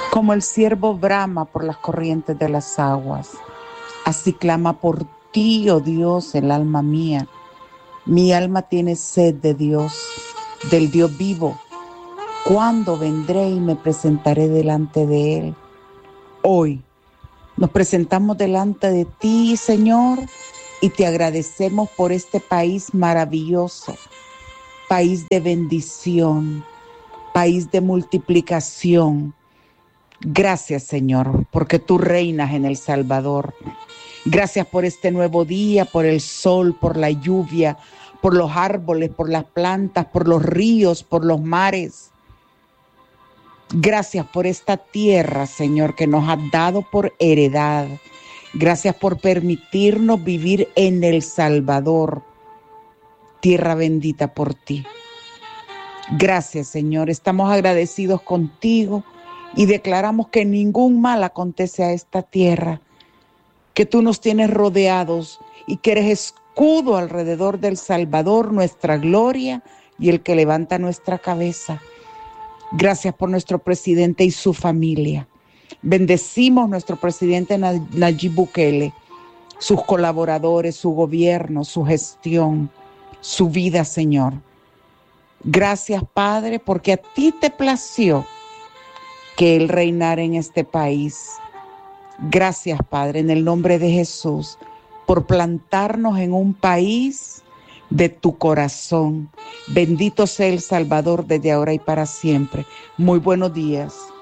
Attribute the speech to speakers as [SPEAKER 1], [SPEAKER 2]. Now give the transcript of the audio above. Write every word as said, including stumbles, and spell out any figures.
[SPEAKER 1] Como el ciervo brama por las corrientes de las aguas, así clama por ti, oh Dios, el alma mía. Mi alma tiene sed de Dios, del Dios vivo. ¿Cuándo vendré y me presentaré delante de Él? Hoy nos presentamos delante de ti, Señor, y te agradecemos por este país maravilloso, país de bendición, país de multiplicación. Gracias, Señor, porque tú reinas en El Salvador. Gracias por este nuevo día, por el sol, por la lluvia, por los árboles, por las plantas, por los ríos, por los mares. Gracias por esta tierra, Señor, que nos has dado por heredad. Gracias por permitirnos vivir en El Salvador, tierra bendita por ti. Gracias, Señor, estamos agradecidos contigo y declaramos que ningún mal acontece a esta tierra, que tú nos tienes rodeados y que eres escudo alrededor del Salvador, nuestra gloria y el que levanta nuestra cabeza. Gracias por nuestro presidente y su familia. Bendecimos nuestro presidente Nayib Bukele, sus colaboradores, su gobierno, su gestión, su vida, Señor. Gracias, Padre, porque a ti te plació que Él reinara en este país. Gracias, Padre, en el nombre de Jesús, por plantarnos en un país de tu corazón. Bendito sea El Salvador desde ahora y para siempre. Muy buenos días.